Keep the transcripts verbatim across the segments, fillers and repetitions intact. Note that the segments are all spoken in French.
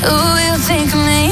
Ooh, you think of me.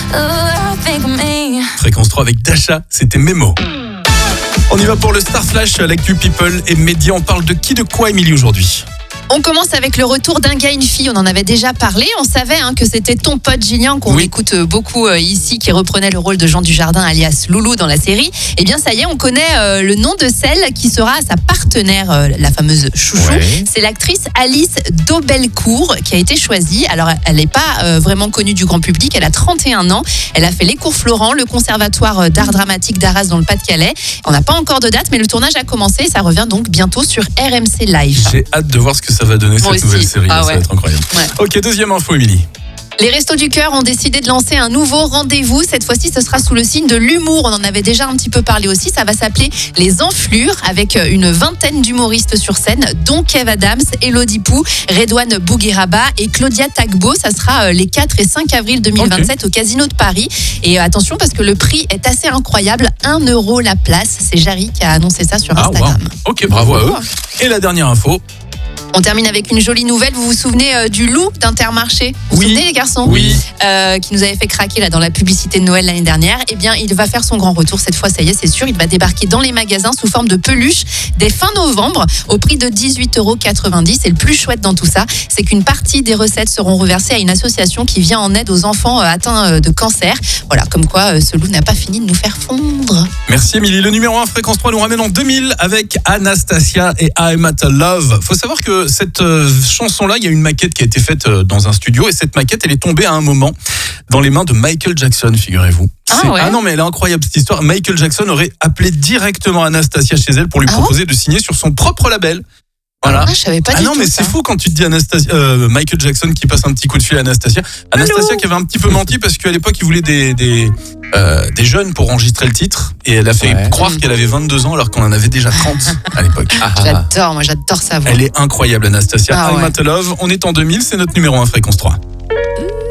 Ooh, you think of me. Fréquence trois avec Dasha, c'était Memo. On y va pour le Star Flash, l'actu People et médias. On parle de qui, de quoi, Émilie, aujourd'hui? On commence avec le retour d'un gars et une fille. On en avait déjà parlé. On savait hein, que c'était ton pote Julien, qu'on oui. écoute beaucoup euh, ici, qui reprenait le rôle de Jean Dujardin, alias Loulou, dans la série. Eh bien, ça y est, on connaît euh, le nom de celle qui sera sa partenaire, euh, la fameuse chouchou. Ouais. C'est l'actrice Alice Daubelcourt qui a été choisie. Alors, elle n'est pas euh, vraiment connue du grand public. Elle a trente et un ans. Elle a fait les cours Florent, le conservatoire d'art dramatique d'Arras dans le Pas-de-Calais. On n'a pas encore de date, mais le tournage a commencé. Ça revient donc bientôt sur R M C Live. J'ai hâte de voir ce que ça va donner, Moi cette aussi. nouvelle série. Ah Ça ouais. va être incroyable. Ouais. Ok, deuxième info, Émilie. Les Restos du Cœur ont décidé de lancer un nouveau rendez-vous. Cette fois-ci, ce sera sous le signe de l'humour. On en avait déjà un petit peu parlé aussi. Ça va s'appeler Les Enflures, avec une vingtaine d'humoristes sur scène, dont Kev Adams, Elodie Pou, Redouane Bougueraba et Claudia Tagbo. Ça sera les quatre et cinq avril deux mille vingt-sept okay. au Casino de Paris. Et attention, parce que le prix est assez incroyable. un euro la place. C'est Jarry qui a annoncé ça sur Instagram. Ah, wow. Ok, bravo à eux. Et la dernière info. On termine avec une jolie nouvelle. Vous vous souvenez euh, du loup d'Intermarché? Vous vous oui. souvenez, les garçons? Oui. Euh, qui nous avait fait craquer là, dans la publicité de Noël l'année dernière. Eh bien, il va faire son grand retour cette fois, ça y est, c'est sûr. Il va débarquer dans les magasins sous forme de peluche dès fin novembre au prix de dix-huit euros quatre-vingt-dix. Et le plus chouette dans tout ça, c'est qu'une partie des recettes seront reversées à une association qui vient en aide aux enfants euh, atteints euh, de cancer. Voilà, comme quoi euh, ce loup n'a pas fini de nous faire fondre. Merci, Émilie. Le numéro un, Fréquence trois, nous ramène en deux mille avec Anastasia et I'm at Love. Faut savoir que cette euh, chanson-là, il y a une maquette qui a été faite euh, dans un studio et cette maquette, elle est tombée à un moment dans les mains de Michael Jackson, figurez-vous. Ah, ouais. ah non, mais elle est incroyable cette histoire. Michael Jackson aurait appelé directement Anastasia chez elle pour lui ah proposer bon de signer sur son propre label. Voilà. Ah, je savais pas ah du non, tout mais ça. c'est fou quand tu te dis Anastasia, euh, Michael Jackson qui passe un petit coup de fil à Anastasia. Anastasia qui avait un petit peu menti parce qu'à l'époque, il voulait des, des, euh, des jeunes pour enregistrer le titre. Et elle a fait ouais. croire qu'elle avait vingt-deux ans alors qu'on en avait déjà trente à l'époque. Ah, J'adore, moi j'adore ça. Elle est incroyable, Anastasia. Ah, I'm ouais. at Love. On est en deux mille, c'est notre numéro un, Fréquence trois.